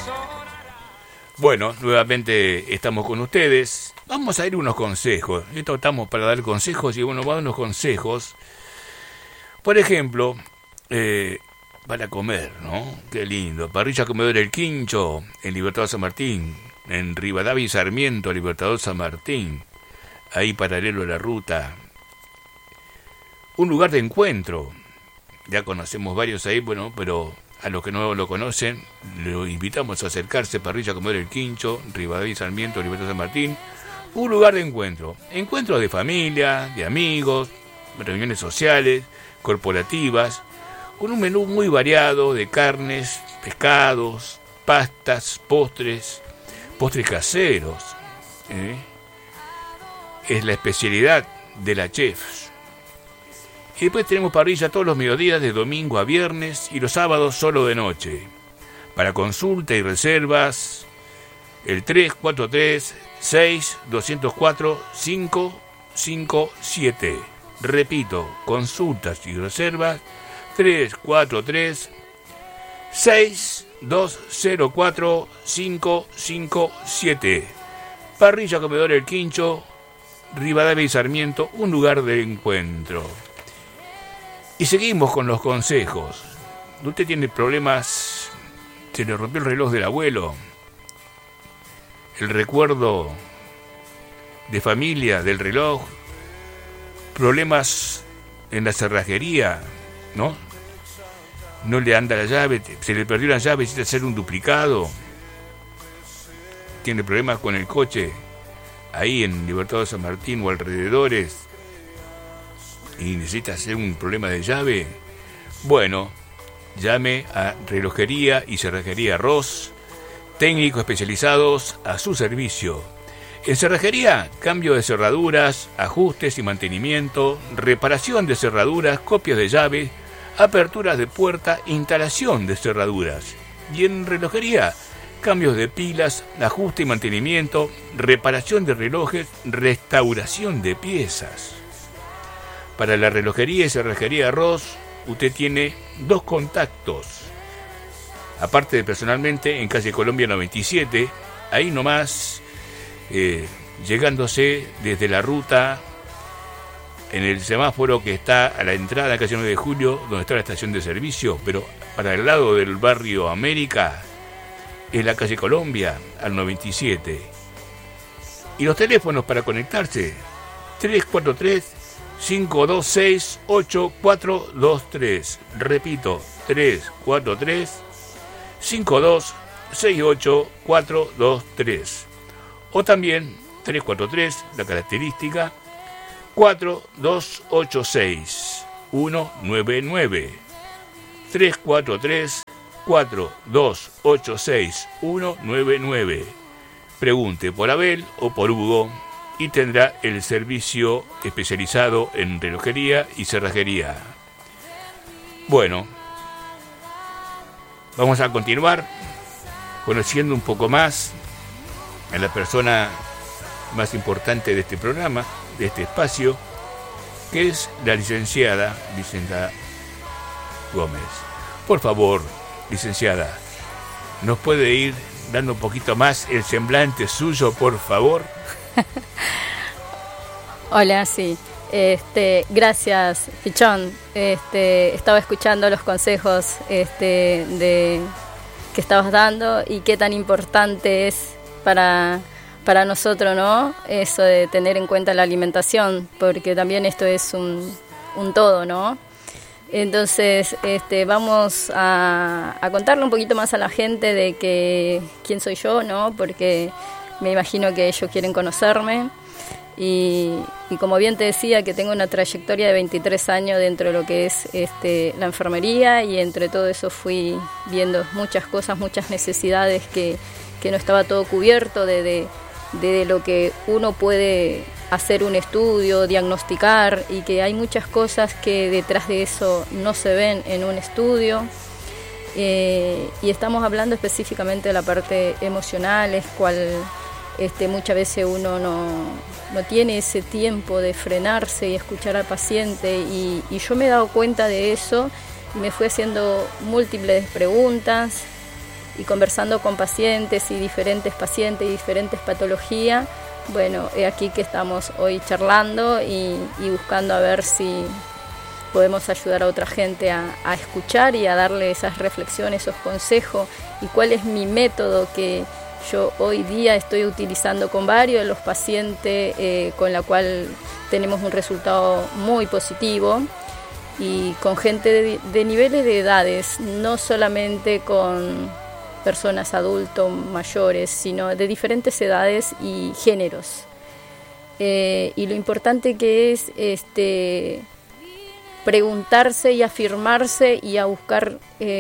Bueno, nuevamente estamos con ustedes. Vamos a ir unos consejos. Esto estamos para dar consejos y bueno, vamos a dar unos consejos. Por ejemplo, para comer, ¿no? Qué lindo. Parrilla Comedor El Quincho, en Libertador San Martín. En Rivadavia y Sarmiento, Libertador San Martín. Ahí paralelo a la ruta. Un lugar de encuentro. Ya conocemos varios ahí, bueno, pero a los que no lo conocen, lo invitamos a acercarse. Parrilla Comedor El Quincho, Rivadavia y Sarmiento, Libertador San Martín. Un lugar de encuentro. Encuentros de familia, de amigos, reuniones sociales, corporativas, con un menú muy variado de carnes, pescados, pastas, postres caseros. Es la especialidad de la chef. Y después tenemos parrilla todos los mediodías de domingo a viernes y los sábados solo de noche. Para consulta y reservas, el 343-6-204-557. Repito, consultas y reservas, 343-6-204-557. Parrilla Comedor El Quincho, Rivadavia y Sarmiento, un lugar de encuentro. Y seguimos con los consejos. Usted tiene problemas, se le rompió el reloj del abuelo, el recuerdo de familia del reloj, problemas en la cerrajería, ¿no? No le anda la llave, se le perdió la llave, necesita hacer un duplicado, tiene problemas con el coche, ahí en Libertador San Martín o alrededores, y necesita hacer un problema de llave. Bueno, llame a Relojería y Cerrajería Ross, técnicos especializados a su servicio. En cerrajería, cambio de cerraduras, ajustes y mantenimiento, reparación de cerraduras, copias de llave, aperturas de puerta, instalación de cerraduras. Y en relojería, cambios de pilas, ajuste y mantenimiento, reparación de relojes, restauración de piezas. Para la relojería y cerrajería Ross, usted tiene 2 contactos. Aparte de personalmente, en calle Colombia 97, ahí nomás, llegándose desde la ruta, en el semáforo que está a la entrada de calle 9 de Julio, donde está la estación de servicio, pero para el lado del barrio América, es la calle Colombia, al 97. Y los teléfonos para conectarse, 343-526-8423. Repito, 343-526-8423. O también 343, la característica, 4286-199. 343-4286-199. Pregunte por Abel o por Hugo y tendrá el servicio especializado en relojería y cerrajería. Bueno, vamos a continuar conociendo un poco más a la persona más importante de este programa, de este espacio, que es la licenciada Vicenta Gómez. Por favor, licenciada, ¿nos puede ir dando un poquito más el semblante suyo, por favor? Hola, sí. Gracias, Pichón. Estaba escuchando los consejos que estabas dando y qué tan importante es para nosotros, ¿no? Eso de tener en cuenta la alimentación, porque también esto es un todo, ¿no? Entonces, vamos a contarle un poquito más a la gente de que quién soy yo, ¿no? Porque me imagino que ellos quieren conocerme. Y como bien te decía, que tengo una trayectoria de 23 años dentro de lo que es la enfermería, y entre todo eso fui viendo muchas cosas, muchas necesidades que no estaba todo cubierto de lo que uno puede hacer un estudio, diagnosticar, y que hay muchas cosas que detrás de eso no se ven en un estudio. Y estamos hablando específicamente de la parte emocional, es cual muchas veces uno no tiene ese tiempo de frenarse y escuchar al paciente, y yo me he dado cuenta de eso y me fui haciendo múltiples preguntas y conversando con pacientes y diferentes patologías, bueno, es aquí que estamos hoy charlando y buscando a ver si podemos ayudar a otra gente a escuchar y a darle esas reflexiones, esos consejos, y cuál es mi método que yo hoy día estoy utilizando con varios de los pacientes, con la cual tenemos un resultado muy positivo, y con gente de niveles de edades, no solamente con personas adultos mayores, sino de diferentes edades y géneros. Y lo importante que es preguntarse y afirmarse y a buscar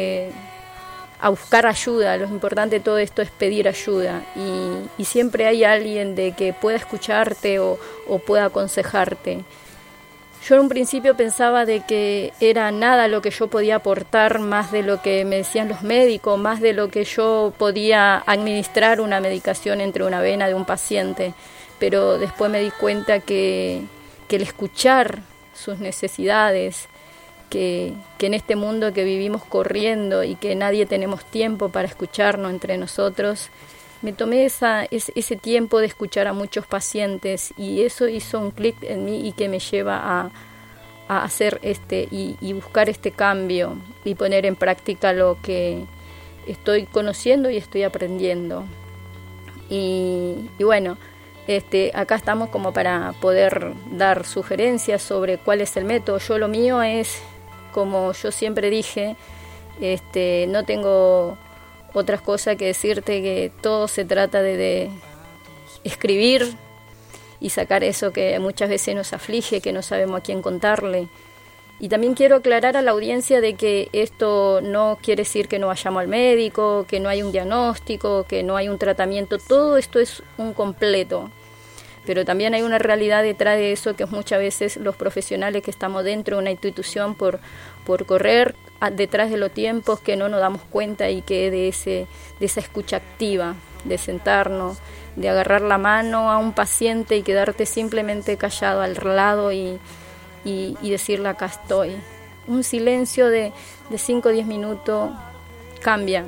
ayuda. Lo importante de todo esto es pedir ayuda, y siempre hay alguien de que pueda escucharte o pueda aconsejarte. Yo en un principio pensaba de que era nada lo que yo podía aportar, más de lo que me decían los médicos, más de lo que yo podía administrar una medicación entre una vena de un paciente, pero después me di cuenta que el escuchar sus necesidades, que en este mundo que vivimos corriendo y que nadie tenemos tiempo para escucharnos entre nosotros, me tomé ese tiempo de escuchar a muchos pacientes, y eso hizo un clic en mí y que me lleva a hacer y buscar este cambio y poner en práctica lo que estoy conociendo y estoy aprendiendo. Y bueno, acá estamos como para poder dar sugerencias sobre cuál es el método. Yo lo mío es, como yo siempre dije, no tengo otras cosas que decirte, que todo se trata de escribir y sacar eso que muchas veces nos aflige, que no sabemos a quién contarle. Y también quiero aclarar a la audiencia de que esto no quiere decir que no vayamos al médico, que no hay un diagnóstico, que no hay un tratamiento. Todo esto es un completo. Pero también hay una realidad detrás de eso, que es muchas veces los profesionales que estamos dentro de una institución por correr detrás de los tiempos, que no nos damos cuenta, y que de esa escucha activa, de sentarnos, de agarrar la mano a un paciente y quedarte simplemente callado al lado y decirle acá estoy. Un silencio de 5 o 10 minutos cambia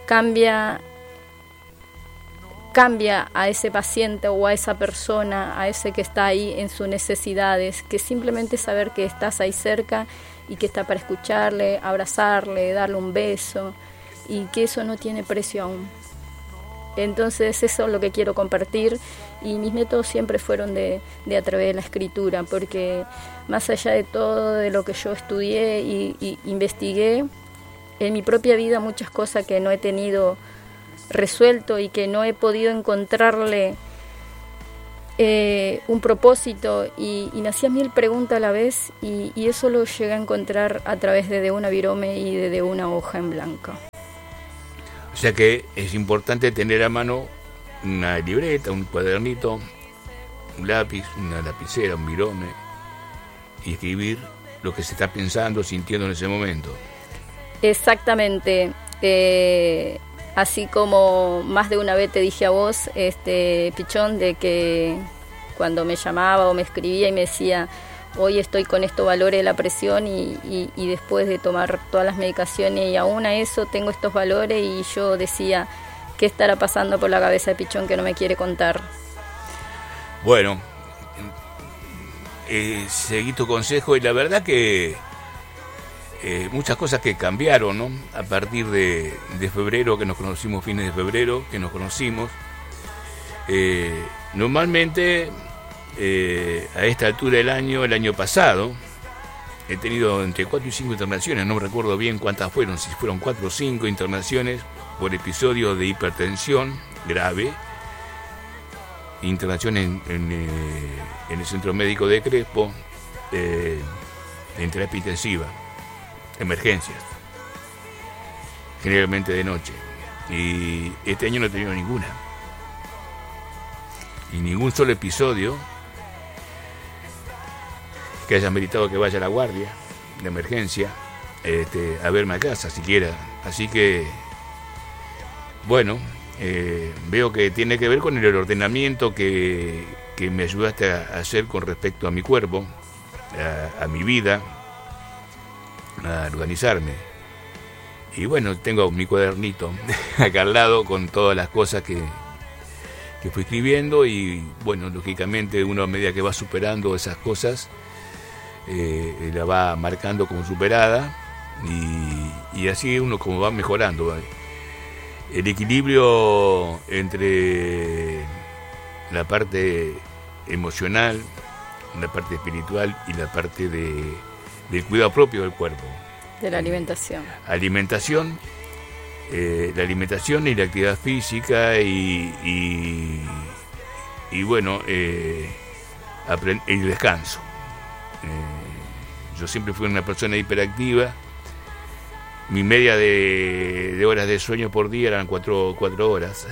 a ese paciente o a esa persona, a ese que está ahí en sus necesidades, que simplemente saber que estás ahí cerca y que está para escucharle, abrazarle, darle un beso, y que eso no tiene precio aún. Entonces eso es lo que quiero compartir, y mis métodos siempre fueron de a través de la escritura, porque más allá de todo de lo que yo estudié y investigué, en mi propia vida muchas cosas que no he tenido resuelto y que no he podido encontrarle un propósito, y me hacía 1000 preguntas a la vez, y eso lo llegué a encontrar a través de una virome y de una hoja en blanco. O sea que es importante tener a mano una libreta, un cuadernito, un lápiz, una lapicera, un virome, y escribir lo que se está pensando, sintiendo en ese momento. Exactamente. Así como más de una vez te dije a vos, Pichón, de que cuando me llamaba o me escribía y me decía, hoy estoy con estos valores de la presión y después de tomar todas las medicaciones y aún a eso tengo estos valores, y yo decía, ¿qué estará pasando por la cabeza de Pichón que no me quiere contar? Bueno, seguí tu consejo, y la verdad que muchas cosas que cambiaron, ¿no? A partir de febrero, que nos conocimos, fines de febrero, que nos conocimos. Normalmente, a esta altura del año, el año pasado, he tenido entre 4 y 5 internaciones, no recuerdo bien cuántas fueron, si fueron 4 o 5 internaciones por episodio de hipertensión grave, internación en el Centro Médico de Crespo, en terapia intensiva, emergencias, generalmente de noche, y este año no he tenido ninguna, y ningún solo episodio que haya meritado que vaya a la guardia de emergencia a verme a casa siquiera. Así que bueno, veo que tiene que ver con el ordenamiento que me ayudaste a hacer con respecto a mi cuerpo, a mi vida, a organizarme. Y bueno, tengo mi cuadernito acá al lado con todas las cosas que fui escribiendo, y bueno, lógicamente uno a medida que va superando esas cosas, la va marcando como superada, y así uno como va mejorando, ¿vale? El equilibrio entre la parte emocional, la parte espiritual y la parte del cuidado propio del cuerpo. De la alimentación. La alimentación y la actividad física y bueno, el descanso. Yo siempre fui una persona hiperactiva. Mi media de horas de sueño por día eran 4 horas.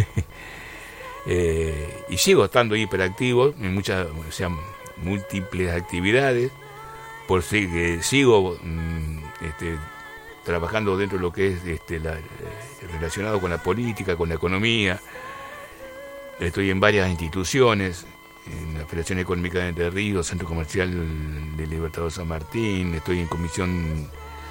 Y sigo estando hiperactivo en muchas, o sea, múltiples actividades. Por si sigo trabajando dentro de lo que es relacionado con la política, con la economía. Estoy en varias instituciones, en la Federación Económica de Entre Ríos, Centro Comercial de Libertador San Martín. Estoy en comisión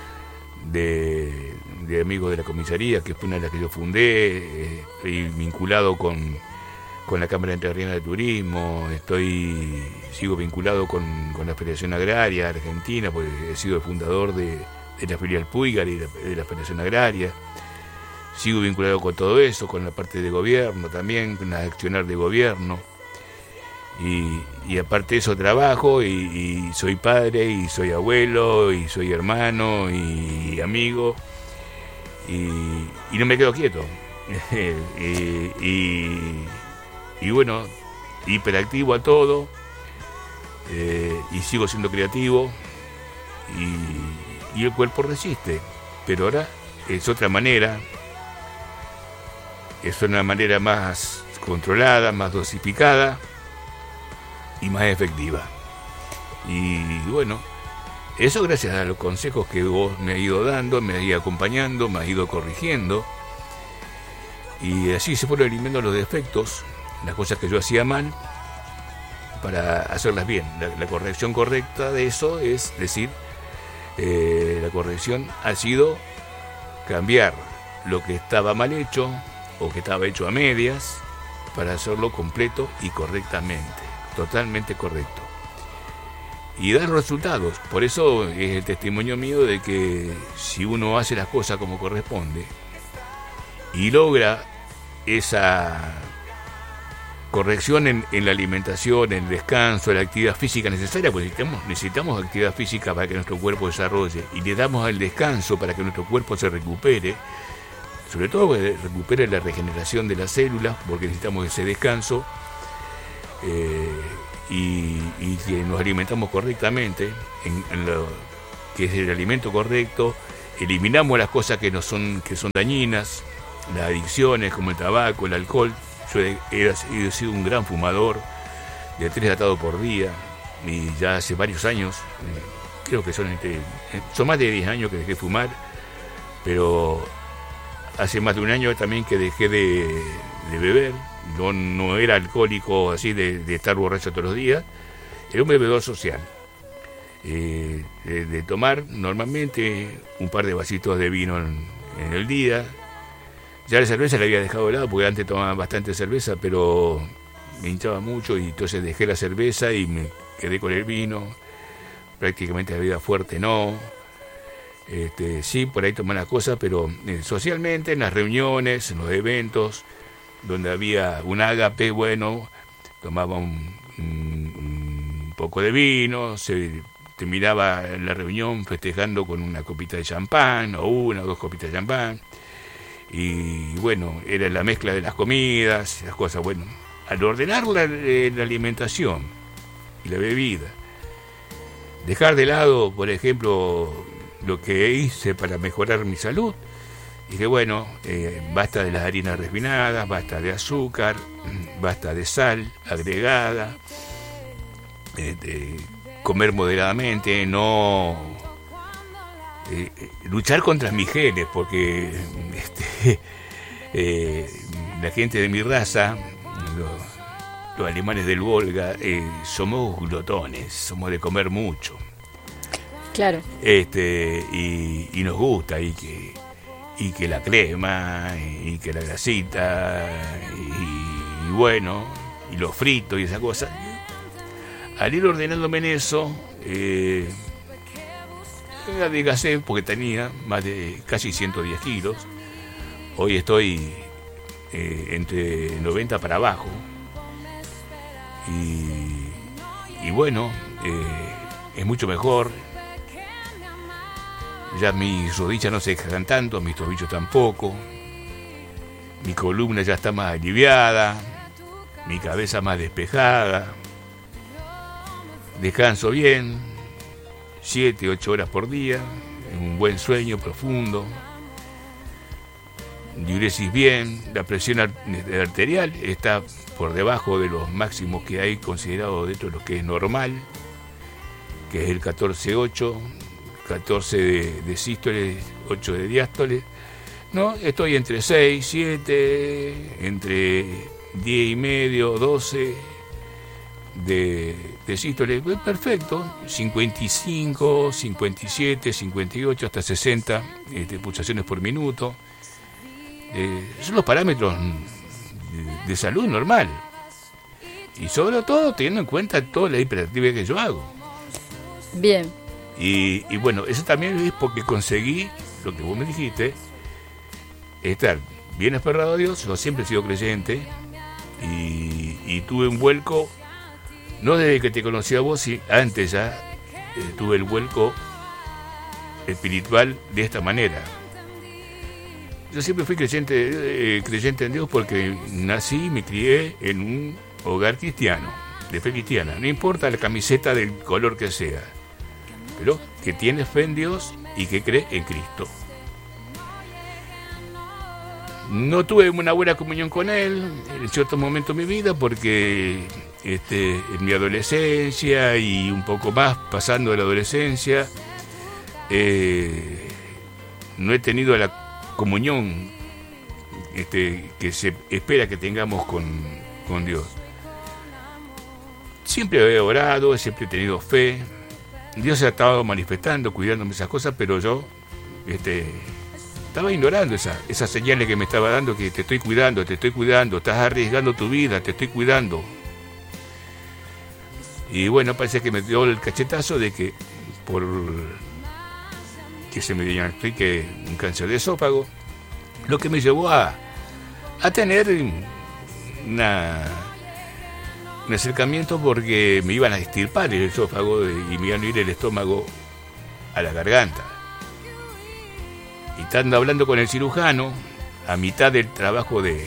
de amigos de la comisaría, que fue una de las que yo fundé. Estoy vinculado con la Cámara Entrerriana de Turismo. Sigo vinculado con la Federación Agraria Argentina, porque he sido el fundador de la filial Puigar y de la Federación Agraria. Sigo vinculado con todo eso, con la parte de gobierno también, con la accionar de gobierno. Y aparte de eso trabajo, y soy padre, y soy abuelo, y soy hermano, y amigo, y no me quedo quieto. Y bueno, hiperactivo a todo, y sigo siendo creativo, y el cuerpo resiste, pero ahora es otra manera, es una manera más controlada, más dosificada y más efectiva. Y bueno, eso gracias a los consejos que vos me has ido dando, me has ido acompañando, me has ido corrigiendo, y así se fueron eliminando los defectos, las cosas que yo hacía mal, para hacerlas bien. La corrección correcta de eso es decir, la corrección ha sido cambiar lo que estaba mal hecho o que estaba hecho a medias para hacerlo completo y correctamente, totalmente correcto, y dar resultados. Por eso es el testimonio mío de que si uno hace las cosas como corresponde y logra esa corrección en la alimentación, en el descanso, en la actividad física necesaria, porque necesitamos actividad física para que nuestro cuerpo desarrolle, y le damos el descanso para que nuestro cuerpo se recupere, sobre todo que recupere la regeneración de las células, porque necesitamos ese descanso, y que nos alimentamos correctamente, en lo que es el alimento correcto, eliminamos las cosas que son dañinas, las adicciones como el tabaco, el alcohol. Yo he sido un gran fumador, de 3 atados por día, y ya hace varios años, creo que son más de 10 años que dejé de fumar, pero hace más de un año también que dejé de beber. No era alcohólico así de estar borracho todos los días, era un bebedor social, de tomar normalmente un par de vasitos de vino en el día. Ya la cerveza la había dejado de lado, porque antes tomaba bastante cerveza, pero me hinchaba mucho, y entonces dejé la cerveza y me quedé con el vino. Prácticamente la bebida fuerte no. Sí, por ahí tomaba las cosas, pero socialmente, en las reuniones, en los eventos, donde había un ágape, bueno, tomaba un poco de vino, se terminaba la reunión festejando con una copita de champán, o 1 o 2 copitas de champán. Y bueno, era la mezcla de las comidas, las cosas. Bueno, al ordenar la alimentación y la bebida, dejar de lado, por ejemplo, lo que hice para mejorar mi salud, dije, bueno, basta de las harinas refinadas, basta de azúcar, basta de sal agregada, comer moderadamente, no luchar contra mis genes, porque la gente de mi raza, los alemanes del Volga, somos glotones, somos de comer mucho. Claro. Y nos gusta, y y que la crema, y que la grasita, y bueno, y los fritos y esas cosas. Al ir ordenándome en eso, adelgacé porque tenía más de casi 110 kilos. Hoy estoy entre 90 para abajo. Y bueno, es mucho mejor. Ya mis rodillas no se descargan tanto, mis tobillos tampoco. Mi columna ya está más aliviada, mi cabeza más despejada. Descanso bien, 7, 8 horas por día, un buen sueño profundo. Diuresis bien, la presión arterial está por debajo de los máximos que hay considerado dentro de lo que es normal, que es el 14-8, 14 de sístole, 8 de diástole. No, estoy entre 6, 7, entre 10 y medio, 12 de sístole. Perfecto, 55, 57, 58, hasta 60 pulsaciones por minuto. Son los parámetros de salud normal. Y sobre todo teniendo en cuenta toda la hiperactividad que yo hago. Bien. Y bueno, eso también es porque conseguí lo que vos me dijiste, estar bien aferrado a Dios. Yo siempre he sido creyente y tuve un vuelco, no desde que te conocí a vos, y antes ya tuve el vuelco espiritual de esta manera. Yo siempre fui creyente en Dios porque nací y me crié en un hogar cristiano, de fe cristiana. No importa la camiseta del color que sea, pero que tiene fe en Dios y que cree en Cristo. No tuve una buena comunión con Él en ciertos momentos de mi vida porque en mi adolescencia y un poco más pasando de la adolescencia no he tenido la comunión que se espera que tengamos con Dios. Siempre he orado, siempre he tenido fe. Dios se ha estado manifestando, cuidándome esas cosas, pero yo estaba ignorando esas señales que me estaba dando, que te estoy cuidando, estás arriesgando tu vida, te estoy cuidando. Y bueno, parece que me dio el cachetazo de que por que se me diagnostique un cáncer de esófago, lo que me llevó a tener un acercamiento porque me iban a extirpar el esófago y me iban a ir el estómago a la garganta. Y estando hablando con el cirujano, a mitad del trabajo de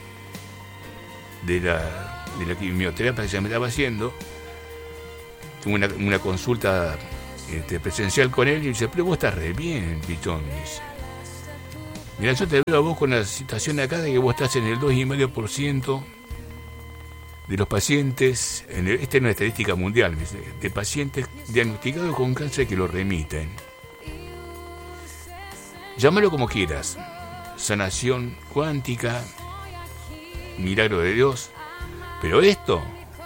la quimioterapia que se me estaba haciendo, tuve una consulta presencial con él y dice: pero vos estás re bien, Pichón. Dice: mira, yo te veo a vos con la situación acá de que vos estás en el 2,5% de los pacientes, esta es una estadística mundial, de pacientes diagnosticados con cáncer que lo remiten. Llámalo como quieras, sanación cuántica, milagro de Dios, pero esto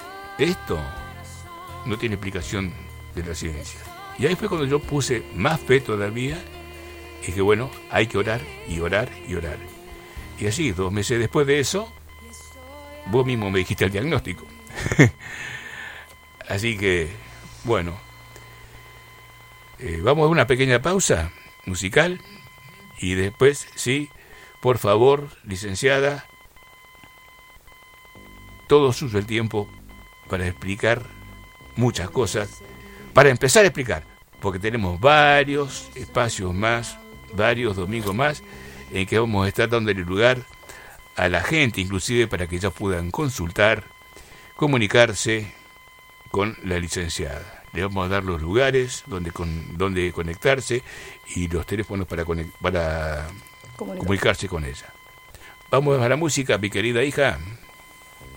no tiene explicación de la ciencia. Y ahí fue cuando yo puse más fe todavía y que bueno, hay que orar y orar y orar. Y así, 2 meses después de eso, vos mismo me dijiste el diagnóstico. Así que, bueno, vamos a una pequeña pausa musical y después, sí, por favor, licenciada, todo suyo el tiempo para explicar muchas cosas, para empezar a explicar, porque tenemos varios espacios más, varios domingos más, en que vamos a estar dándole lugar a la gente, inclusive para que ellas puedan consultar, comunicarse con la licenciada. Le vamos a dar los lugares donde conectarse y los teléfonos para comunicarse con ella. Vamos a la música, mi querida hija.